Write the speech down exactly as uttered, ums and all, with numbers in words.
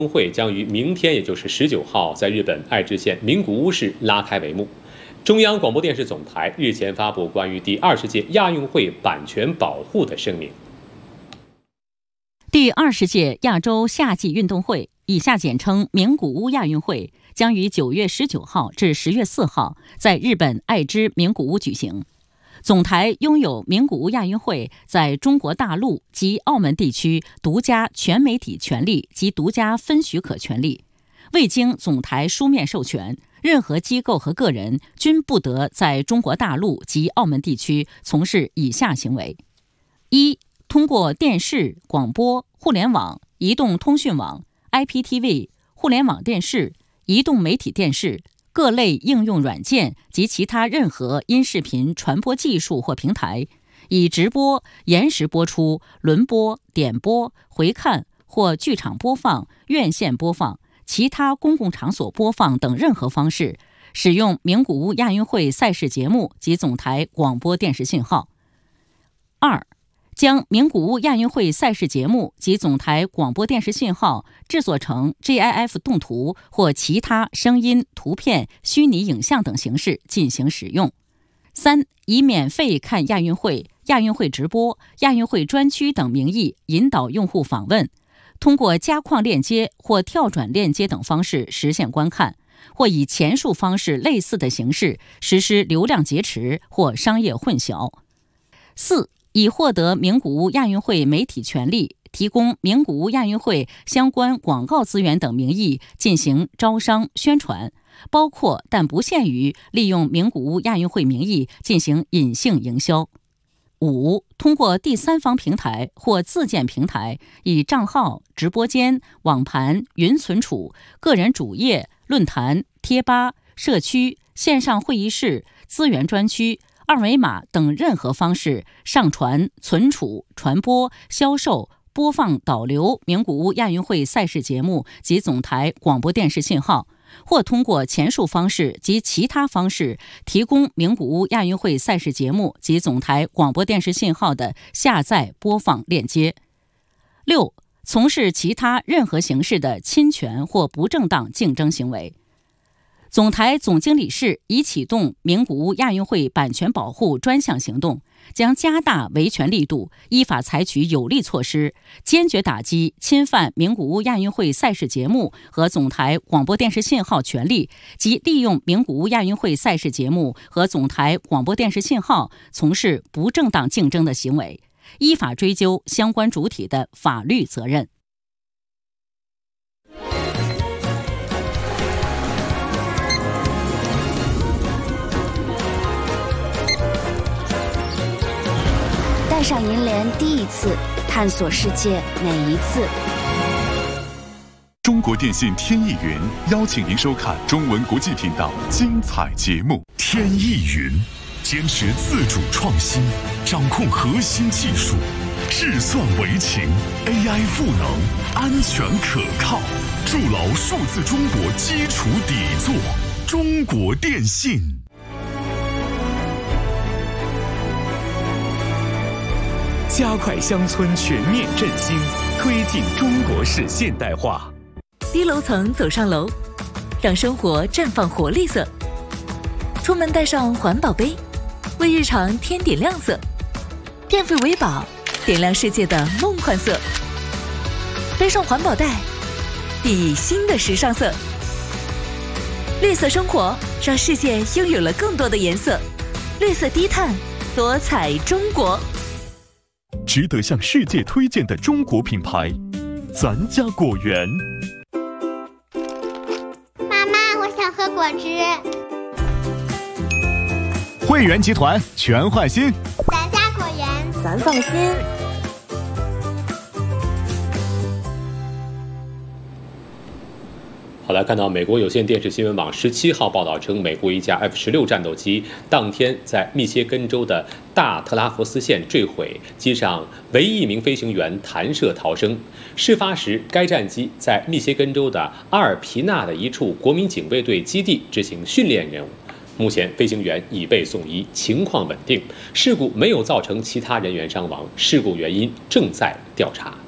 会将于明天，也就是十九号，在日本爱知县名古屋市拉开帷幕。中央广播电视总台日前发布关于第二十届亚运会版权保护的声明。 第二十届亚洲夏季运动会，以下简称名古屋亚运会，将于九月十九号至十月四号在日本爱知名古屋举行。总台拥有名古屋亚运会在中国大陆及澳门地区独家全媒体权利及独家分许可权利，未经总台书面授权，任何机构和个人均不得在中国大陆及澳门地区从事以下行为：一、通过电视、广播、互联网、移动通讯网、I P T V、互联网电视、移动媒体电视、各类应用软件及其他任何音视频传播技术或平台，以直播、延时播出、轮播、点播、回看或剧场播放、院线播放、其他公共场所播放等任何方式，使用名古屋亚运会赛事节目及总台广播电视信号。二、将名古屋亚运会赛事节目及总台广播电视信号制作成 G I F 动图或其他声音、图片、虚拟影像等形式进行使用。三、以免费看亚运会、亚运会直播、亚运会专区等名义引导用户访问，通过加框链接或跳转链接等方式实现观看，或以前述方式类似的形式实施流量劫持或商业混淆。四、以获得名古屋亚运会媒体权利，提供名古屋亚运会相关广告资源等名义进行招商宣传，包括但不限于利用名古屋亚运会名义进行隐性营销。五、通过第三方平台或自建平台，以账号、直播间、网盘、云存储、个人主页、论坛、贴吧、社区、线上会议室、资源专区、二维码等任何方式上传、存储、传播、销售、播放、导流名古屋亚运会赛事节目及总台广播电视信号，或通过前述方式及其他方式提供名古屋亚运会赛事节目及总台广播电视信号的下载、播放链接。六、从事其他任何形式的侵权或不正当竞争行为。总台总经理室已启动名古屋亚运会版权保护专项行动，将加大维权力度，依法采取有力措施，坚决打击侵犯名古屋亚运会赛事节目和总台广播电视信号权利及利用名古屋亚运会赛事节目和总台广播电视信号从事不正当竞争的行为，依法追究相关主体的法律责任。 带上银联第一次，探索世界每一次。 中国电信天翼云邀请您收看中文国际频道精彩节目。天翼云坚持自主创新，掌控核心技术，智算为情 ，A I 赋能，安全可靠，筑牢数字中国基础底座。中国电信。 加快乡村全面振兴，推进中国式现代化。 低楼层走上楼，让生活绽放活力色。出门带上环保杯，为日常添点亮色。电费为宝，点亮世界的梦幻色。背上环保袋，熠熠新的时尚色。绿色生活，让世界拥有了更多的颜色。绿色低碳，多彩中国。 值得向世界推荐的中国品牌，咱家果园。 妈妈，我想喝果汁。 汇源集团全换新， 咱家果园， 咱放心。 好来看到美国有线电视新闻网十七号报道称，美国一架 F 十六 战斗机当天在密歇根州的大特拉佛斯县坠毁，机上唯一一名飞行员弹射逃生。事发时，该战机在密歇根州的阿尔皮纳的一处国民警卫队基地执行训练任务。目前飞行员已被送医，情况稳定。事故没有造成其他人员伤亡，事故原因正在调查。